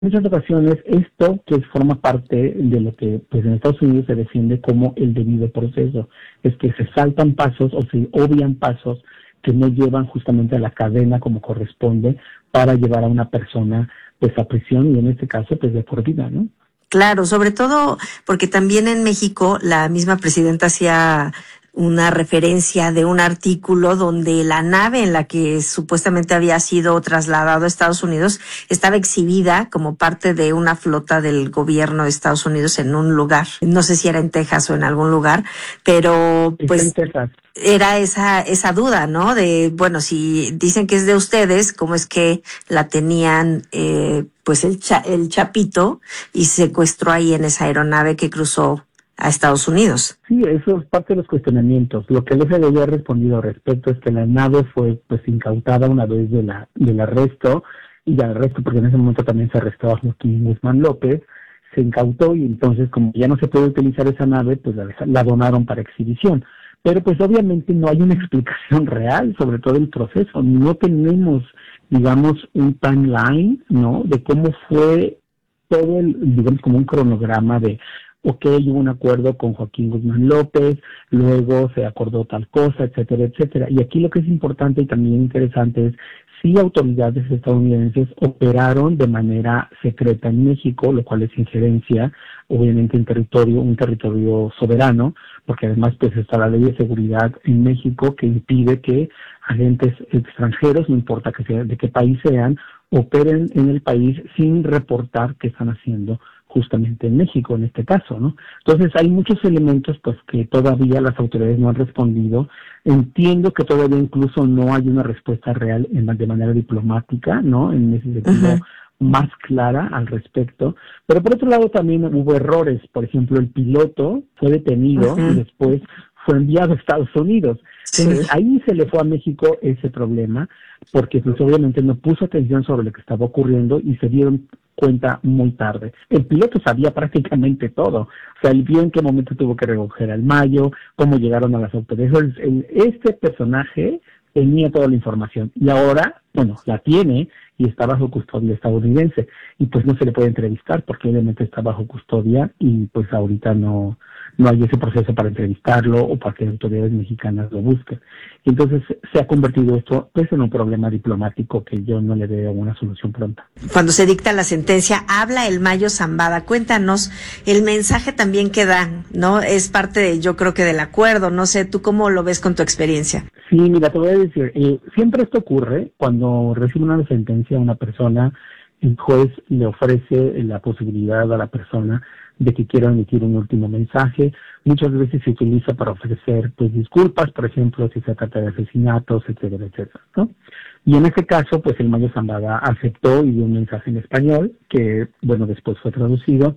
muchas ocasiones esto que forma parte de lo que pues en Estados Unidos se defiende como el debido proceso, es que se saltan pasos o se obvian pasos que no llevan justamente a la cadena como corresponde para llevar a una persona pues a prisión y en este caso pues de por vida, ¿no? Claro, sobre todo porque también en México la misma presidenta hacía una referencia de un artículo donde la nave en la que supuestamente había sido trasladado a Estados Unidos estaba exhibida como parte de una flota del gobierno de Estados Unidos en un lugar. No sé si era en Texas o en algún lugar, pero pues Está en Texas. era esa duda, ¿no? De, bueno, si dicen que es de ustedes, ¿cómo es que la tenían, pues el Chapito y secuestró ahí en esa aeronave que cruzó a Estados Unidos? Sí, eso es parte de los cuestionamientos. Lo que el FBI ha respondido al respecto es que la nave fue pues incautada una vez del arresto, y al arresto porque en ese momento también se arrestó a Joaquín Guzmán López, se incautó y entonces como ya no se puede utilizar esa nave, pues la donaron para exhibición. Pero pues obviamente no hay una explicación real sobre todo el proceso. No tenemos, digamos, un timeline, ¿no? De cómo fue todo digamos, como un cronograma de, ok, hubo un acuerdo con Joaquín Guzmán López, luego se acordó tal cosa, etcétera, etcétera. Y aquí lo que es importante y también interesante es si autoridades estadounidenses operaron de manera secreta en México, lo cual es injerencia, obviamente, en un territorio soberano, porque además pues está la ley de seguridad en México que impide que agentes extranjeros, no importa que sea, de qué país sean, operen en el país sin reportar qué están haciendo justamente en México, en este caso, ¿no? Entonces hay muchos elementos pues que todavía las autoridades no han respondido. Entiendo que todavía incluso no hay una respuesta real de manera diplomática, ¿no? En ese sentido, más clara al respecto. Pero por otro lado también hubo errores. Por ejemplo, el piloto fue detenido y después fue enviado a Estados Unidos. Entonces, ahí se le fue a México ese problema, porque pues obviamente no puso atención sobre lo que estaba ocurriendo y se dieron cuenta muy tarde. El piloto sabía prácticamente todo. O sea, él vio en qué momento tuvo que recoger al Mayo, cómo llegaron a las autoridades. Este personaje tenía toda la información y ahora, bueno, la tiene y está bajo custodia estadounidense y pues no se le puede entrevistar porque obviamente está bajo custodia y pues ahorita no hay ese proceso para entrevistarlo o para que las autoridades mexicanas lo busquen. Entonces se ha convertido esto pues en un problema diplomático que yo no le veo una solución pronta. Cuando se dicta la sentencia, habla el Mayo Zambada. Cuéntanos el mensaje también que dan, ¿no? Es parte, yo creo que del acuerdo. No sé, ¿tú cómo lo ves con tu experiencia? Sí, mira, te voy a decir, siempre esto ocurre cuando recibe una sentencia a una persona, el juez le ofrece la posibilidad a la persona de que quiera emitir un último mensaje. Muchas veces se utiliza para ofrecer pues disculpas, por ejemplo, si se trata de asesinatos, etcétera, etcétera, ¿no? Y en este caso, pues el Mayo Zambada aceptó y dio un mensaje en español que, bueno, después fue traducido.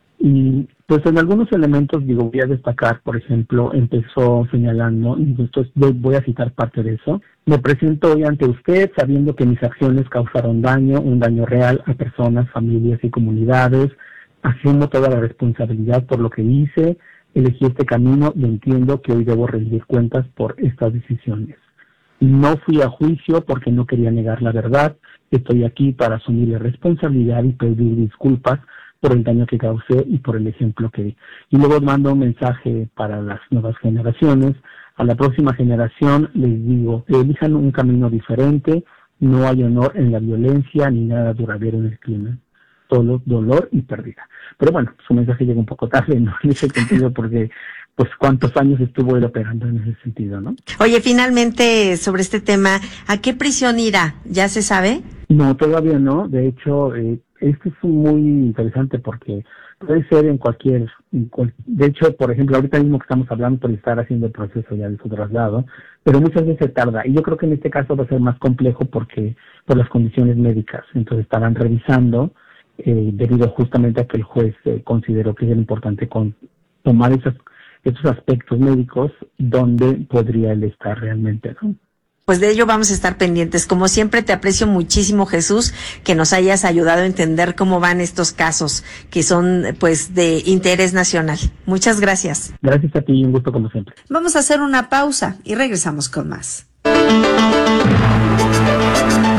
Y pues en algunos elementos, digo, voy a destacar, por ejemplo, empezó señalando, y entonces voy a citar parte de eso: me presento hoy ante usted sabiendo que mis acciones causaron daño, un daño real a personas, familias y comunidades. Asumo toda la responsabilidad por lo que hice, elegí este camino y entiendo que hoy debo rendir cuentas por estas decisiones. No fui a juicio porque no quería negar la verdad. Estoy aquí para asumir la responsabilidad y pedir disculpas por el daño que causé y por el ejemplo que di. Y luego mando un mensaje para las nuevas generaciones. A la próxima generación les digo, elijan un camino diferente, no hay honor en la violencia ni nada duradero en el crimen. Solo dolor y pérdida. Pero bueno, su mensaje llega un poco tarde, ¿no? En ese sentido, porque pues cuántos años estuvo él operando en ese sentido, ¿no? Oye, finalmente, sobre este tema, ¿a qué prisión irá? ¿Ya se sabe? No, todavía no. De hecho, esto es muy interesante porque puede ser de hecho, por ejemplo, ahorita mismo que estamos hablando por estar haciendo el proceso ya de su traslado, pero muchas veces tarda. Y yo creo que en este caso va a ser más complejo porque por las condiciones médicas. Entonces estarán revisando debido justamente a que el juez consideró que era importante tomar esos aspectos médicos donde podría él estar realmente, ¿no? Pues de ello vamos a estar pendientes. Como siempre, te aprecio muchísimo, Jesús, que nos hayas ayudado a entender cómo van estos casos que son pues de interés nacional. Muchas gracias. Gracias a ti y un gusto como siempre. Vamos a hacer una pausa y regresamos con más.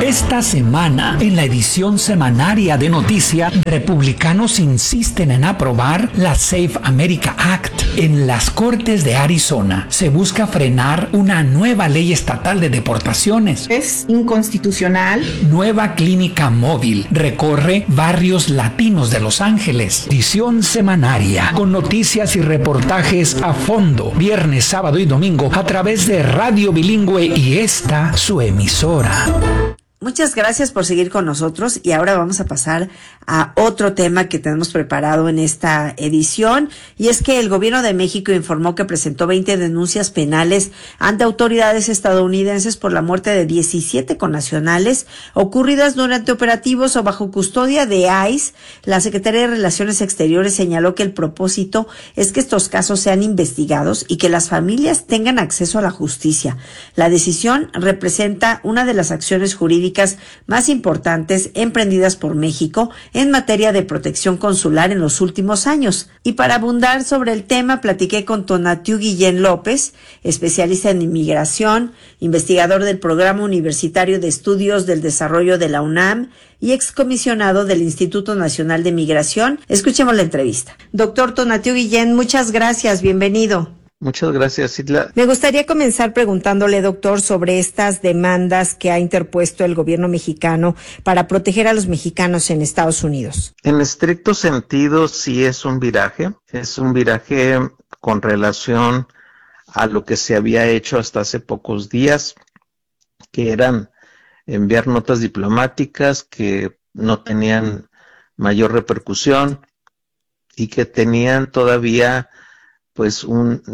Esta semana, en la edición semanaria de Noticia, republicanos insisten en aprobar la Safe America Act. En las Cortes de Arizona se busca frenar una nueva ley estatal de deportaciones. Es inconstitucional. Nueva clínica móvil recorre barrios latinos de Los Ángeles. Edición semanaria con noticias y reportajes a fondo, viernes, sábado y domingo a través de Radio Bilingüe y esta su emisora. Muchas gracias por seguir con nosotros y ahora vamos a pasar a otro tema que tenemos preparado en esta edición, y es que el gobierno de México informó que presentó 20 denuncias penales ante autoridades estadounidenses por la muerte de 17 connacionales ocurridas durante operativos o bajo custodia de ICE. La Secretaría de Relaciones Exteriores señaló que el propósito es que estos casos sean investigados y que las familias tengan acceso a la justicia. La decisión representa una de las acciones jurídicas más importantes emprendidas por México en materia de protección consular en los últimos años. Y para abundar sobre el tema, platiqué con Tonatiuh Guillén López, especialista en inmigración, investigador del Programa Universitario de Estudios del Desarrollo de la UNAM y excomisionado del Instituto Nacional de Migración. Escuchemos la entrevista. Doctor Tonatiuh Guillén, muchas gracias, bienvenido. Muchas gracias, Isla. Me gustaría comenzar preguntándole, doctor, sobre estas demandas que ha interpuesto el gobierno mexicano para proteger a los mexicanos en Estados Unidos. En estricto sentido, sí es un viraje con relación a lo que se había hecho hasta hace pocos días, que eran enviar notas diplomáticas que no tenían mayor repercusión y que tenían todavía pues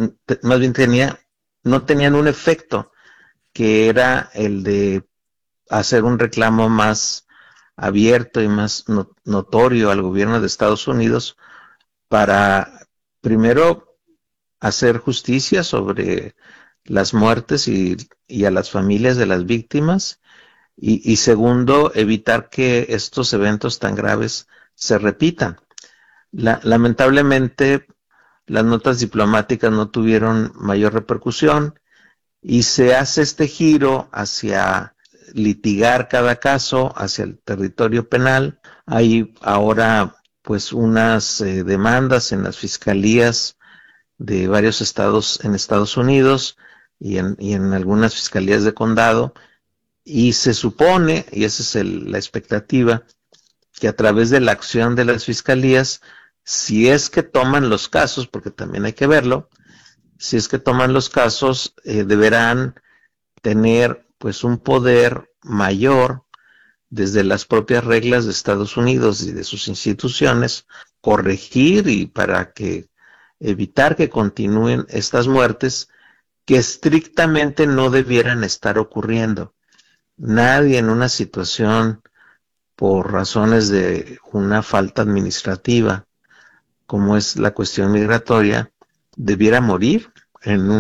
no tenían un efecto, que era el de hacer un reclamo más abierto y más notorio al gobierno de Estados Unidos para, primero, hacer justicia sobre las muertes y a las familias de las víctimas, y segundo, evitar que estos eventos tan graves se repitan. Lamentablemente, las notas diplomáticas no tuvieron mayor repercusión y se hace este giro hacia litigar cada caso hacia el territorio penal. Hay ahora pues unas demandas en las fiscalías de varios estados en Estados Unidos y en algunas fiscalías de condado, y se supone, y esa es la expectativa, que a través de la acción de las fiscalías, si es que toman los casos, porque también hay que verlo, si es que toman los casos, deberán tener pues un poder mayor desde las propias reglas de Estados Unidos y de sus instituciones, corregir y para que evitar que continúen estas muertes que estrictamente no debieran estar ocurriendo. Nadie en una situación por razones de una falta administrativa, como es la cuestión migratoria, debiera morir en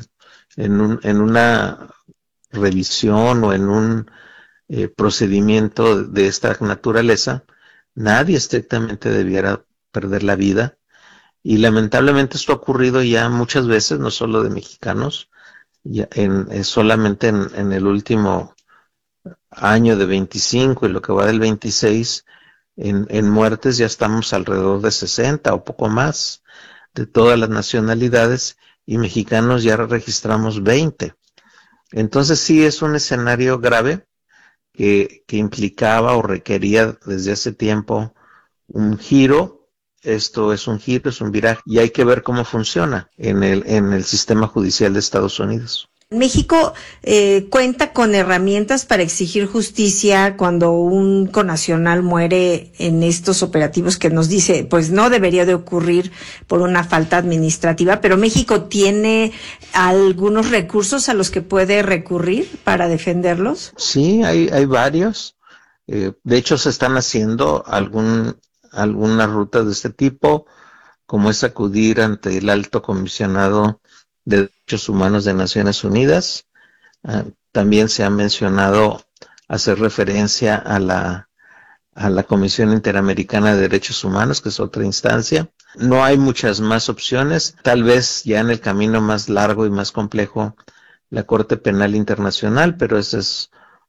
una revisión o en un procedimiento de esta naturaleza. Nadie estrictamente debiera perder la vida, y lamentablemente esto ha ocurrido ya muchas veces, no solo de mexicanos, ya solamente en el último año de 25 y lo que va del 26, en muertes ya estamos alrededor de 60 o poco más de todas las nacionalidades, y mexicanos ya registramos 20. Entonces sí es un escenario grave que implicaba o requería desde hace tiempo un giro. Esto es un giro, es un viraje, y hay que ver cómo funciona en el sistema judicial de Estados Unidos. México cuenta con herramientas para exigir justicia cuando un connacional muere en estos operativos que nos dice, pues no debería de ocurrir por una falta administrativa, pero México tiene algunos recursos a los que puede recurrir para defenderlos. Sí, hay varios. De hecho, se están haciendo algunas rutas de este tipo, como es acudir ante el Alto Comisionado de Derechos Humanos de Naciones Unidas. También se ha mencionado hacer referencia a la Comisión Interamericana de Derechos Humanos, que es otra instancia. No hay muchas más opciones. Tal vez ya en el camino más largo y más complejo, la Corte Penal Internacional, pero esa es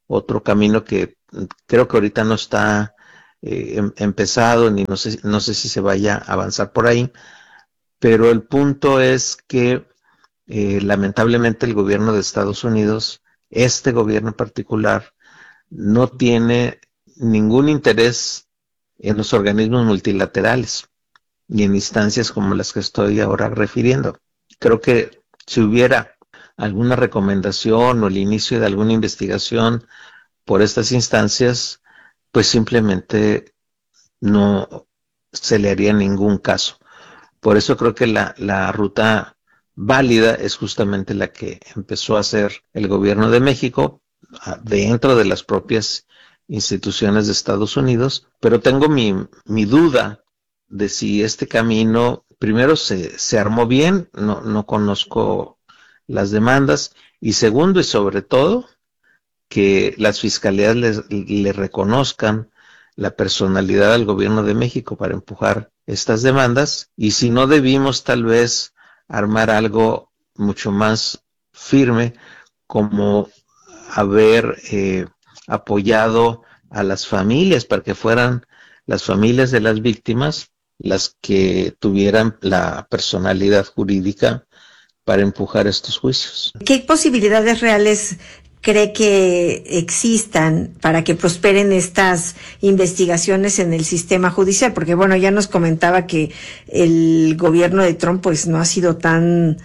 otro camino que creo que ahorita no está empezado, ni no sé si se vaya a avanzar por ahí, pero el punto es que lamentablemente el gobierno de Estados Unidos, este gobierno en particular, no tiene ningún interés en los organismos multilaterales y en instancias como las que estoy ahora refiriendo. Creo que si hubiera alguna recomendación o el inicio de alguna investigación por estas instancias, pues simplemente no se le haría ningún caso. Por eso creo que la ruta válida es justamente la que empezó a hacer el gobierno de México dentro de las propias instituciones de Estados Unidos, pero tengo mi duda de si este camino, primero se armó bien, no conozco las demandas, y segundo y sobre todo, que las fiscalías le reconozcan la personalidad al gobierno de México para empujar estas demandas, y si no debimos tal vez armar algo mucho más firme, como haber apoyado a las familias para que fueran las familias de las víctimas las que tuvieran la personalidad jurídica para empujar estos juicios. ¿Qué posibilidades reales cree que existan para que prosperen estas investigaciones en el sistema judicial? Porque bueno, ya nos comentaba que el gobierno de Trump pues no ha sido tan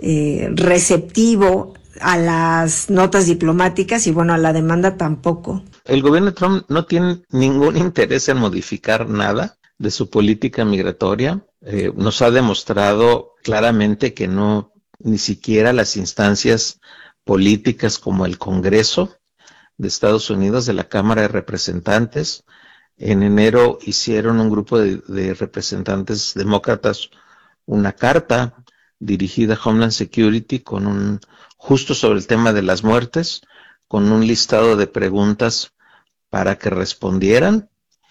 receptivo a las notas diplomáticas y bueno, a la demanda tampoco. El gobierno de Trump no tiene ningún interés en modificar nada de su política migratoria. Nos ha demostrado claramente que no, ni siquiera las instancias políticas como el Congreso de Estados Unidos, de la Cámara de Representantes, en enero hicieron un grupo de representantes demócratas una carta dirigida a Homeland Security con justo sobre el tema de las muertes, con un listado de preguntas para que respondieran,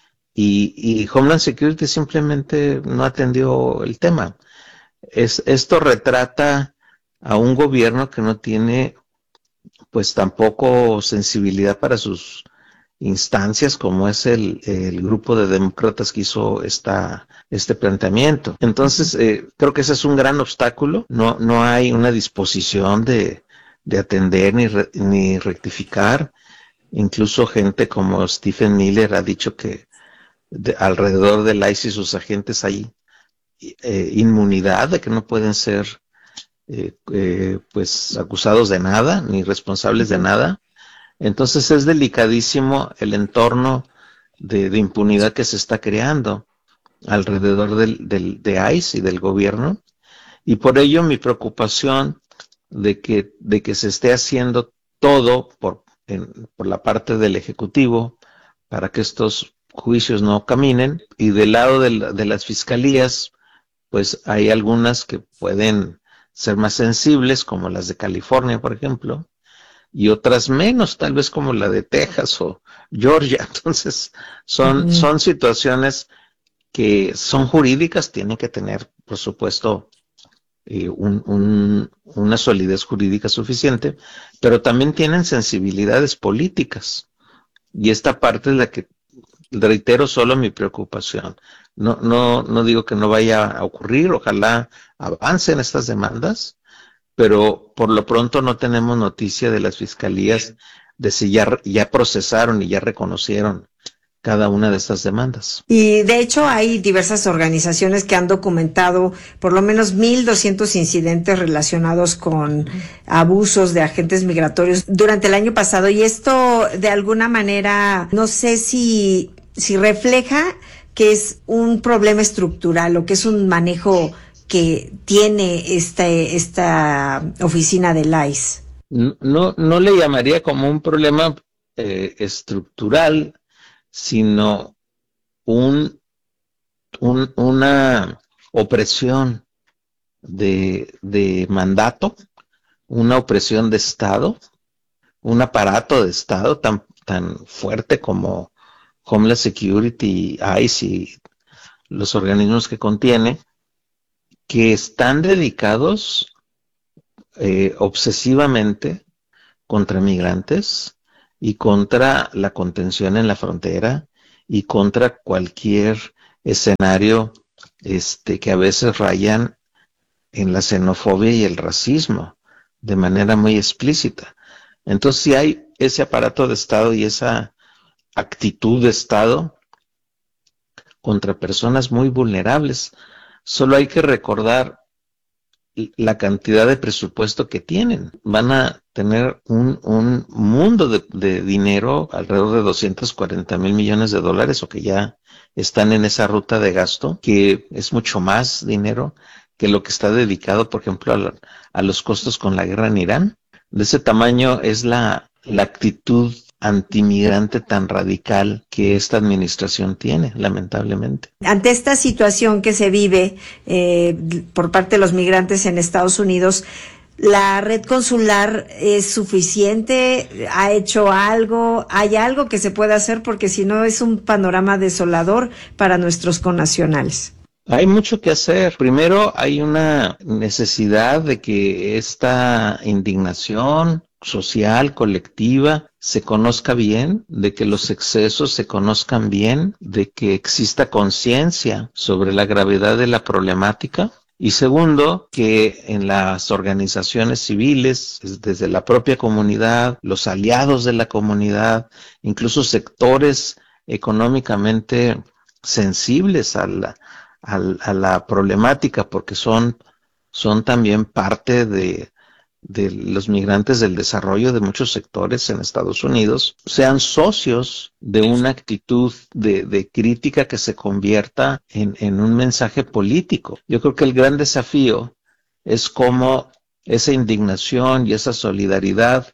y Homeland Security simplemente no atendió el tema. Esto retrata a un gobierno que no tiene pues tampoco sensibilidad para sus instancias, como es el grupo de demócratas que hizo este planteamiento. Entonces, creo que ese es un gran obstáculo. No hay una disposición de atender ni rectificar. Incluso gente como Stephen Miller ha dicho que alrededor del ICE y sus agentes hay inmunidad, de que no pueden ser pues acusados de nada, ni responsables de nada. Entonces es delicadísimo el entorno de impunidad que se está creando alrededor de ICE y del gobierno, y por ello mi preocupación de que se esté haciendo todo por la parte del Ejecutivo para que estos juicios no caminen, y del lado de las fiscalías pues hay algunas que pueden ser más sensibles, como las de California, por ejemplo, y otras menos, tal vez como la de Texas o Georgia. Entonces, son situaciones que son jurídicas, tienen que tener, por supuesto, una solidez jurídica suficiente, pero también tienen sensibilidades políticas. Y esta parte es la que, reitero, solo mi preocupación. No digo que no vaya a ocurrir, ojalá avancen estas demandas, pero por lo pronto no tenemos noticia de las fiscalías de si ya procesaron y ya reconocieron cada una de estas demandas. Y de hecho hay diversas organizaciones que han documentado por lo menos 1,200 incidentes relacionados con abusos de agentes migratorios durante el año pasado, y esto de alguna manera no sé si refleja que es un problema estructural o que es un manejo que tiene esta oficina del ICE. No le llamaría como un problema estructural, sino una opresión de mandato, una opresión de Estado, un aparato de Estado tan fuerte como Homeland Security, ICE y los organismos que contiene, que están dedicados obsesivamente contra migrantes, y contra la contención en la frontera y contra cualquier escenario que a veces rayan en la xenofobia y el racismo de manera muy explícita. Entonces, si hay ese aparato de Estado y esa actitud de Estado contra personas muy vulnerables, solo hay que recordar la cantidad de presupuesto que tienen. Van a tener un mundo de dinero, alrededor de 240 millones de dólares, o que ya están en esa ruta de gasto, que es mucho más dinero que lo que está dedicado, por ejemplo, a los costos con la guerra en Irán. De ese tamaño es la actitud antimigrante tan radical que esta administración tiene, lamentablemente. Ante esta situación que se vive por parte de los migrantes en Estados Unidos, ¿la red consular es suficiente? ¿Ha hecho algo? ¿Hay algo que se pueda hacer? Porque si no, es un panorama desolador para nuestros connacionales. Hay mucho que hacer. Primero, hay una necesidad de que esta indignación social, colectiva, se conozca bien, de que los excesos se conozcan bien, de que exista conciencia sobre la gravedad de la problemática. Y segundo, que en las organizaciones civiles, desde la propia comunidad, los aliados de la comunidad, incluso sectores económicamente sensibles a la problemática, porque son también parte de los migrantes del desarrollo de muchos sectores en Estados Unidos, sean socios de una actitud de crítica que se convierta en un mensaje político. Yo creo que el gran desafío es cómo esa indignación y esa solidaridad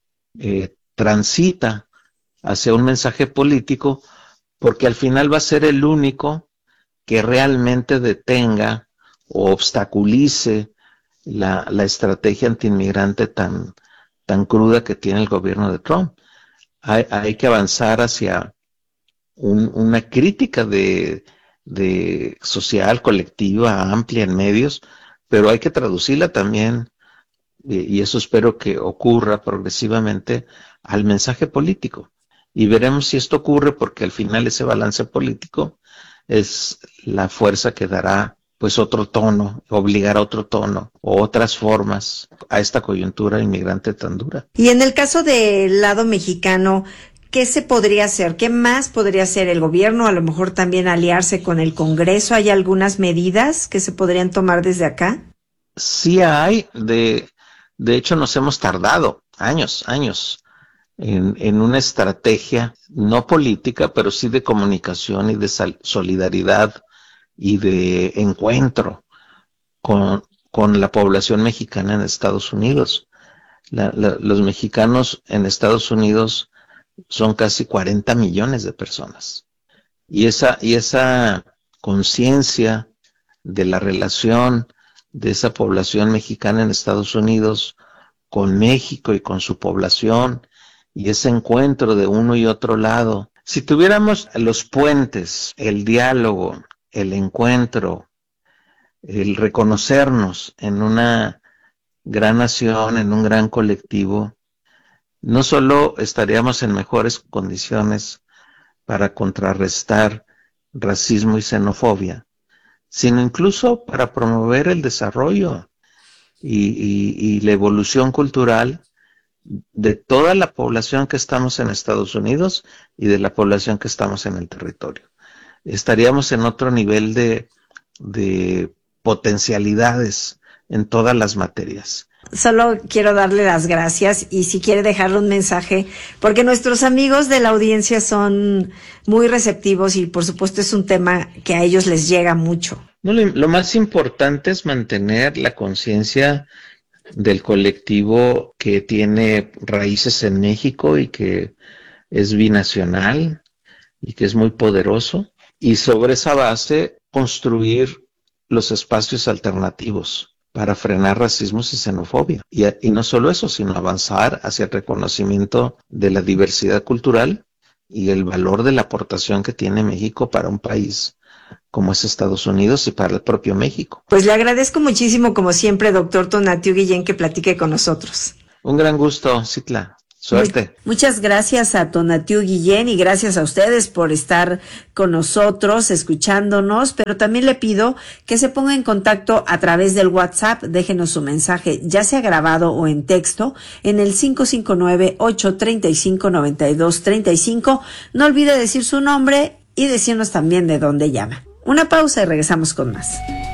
transita hacia un mensaje político, porque al final va a ser el único que realmente detenga o obstaculice la estrategia antiinmigrante tan cruda que tiene el gobierno de Trump. Hay que avanzar hacia una crítica de social, colectiva, amplia en medios, pero hay que traducirla también, y eso espero que ocurra progresivamente, al mensaje político. Y veremos si esto ocurre, porque al final ese balance político es la fuerza que dará pues otro tono, obligar a otro tono o otras formas a esta coyuntura inmigrante tan dura. Y en el caso del lado mexicano, ¿qué se podría hacer? ¿Qué más podría hacer el gobierno? A lo mejor también aliarse con el Congreso. ¿Hay algunas medidas que se podrían tomar desde acá? Sí hay. De hecho, nos hemos tardado años en una estrategia no política, pero sí de comunicación y de solidaridad y de encuentro con la población mexicana en Estados Unidos. Los mexicanos en Estados Unidos son casi 40 millones de personas. Y esa conciencia de la relación de esa población mexicana en Estados Unidos con México y con su población, y ese encuentro de uno y otro lado. Si tuviéramos los puentes, el diálogo, el encuentro, el reconocernos en una gran nación, en un gran colectivo, no solo estaríamos en mejores condiciones para contrarrestar racismo y xenofobia, sino incluso para promover el desarrollo y la evolución cultural de toda la población que estamos en Estados Unidos y de la población que estamos en el territorio. Estaríamos en otro nivel de potencialidades en todas las materias. Solo quiero darle las gracias, y si quiere dejarle un mensaje, porque nuestros amigos de la audiencia son muy receptivos y por supuesto es un tema que a ellos les llega mucho. No, lo más importante es mantener la conciencia del colectivo que tiene raíces en México y que es binacional y que es muy poderoso, y sobre esa base construir los espacios alternativos para frenar racismos y xenofobia. Y no solo eso, sino avanzar hacia el reconocimiento de la diversidad cultural y el valor de la aportación que tiene México para un país como es Estados Unidos y para el propio México. Pues le agradezco muchísimo, como siempre, doctor Tonatiuh Guillén, que platique con nosotros. Un gran gusto, Citla. Suerte. Muchas gracias a Tonatiuh Guillén y gracias a ustedes por estar con nosotros, escuchándonos, pero también le pido que se ponga en contacto a través del WhatsApp, déjenos su mensaje, ya sea grabado o en texto, en el 559-835-9235. No olvide decir su nombre y decirnos también de dónde llama. Una pausa y regresamos con más.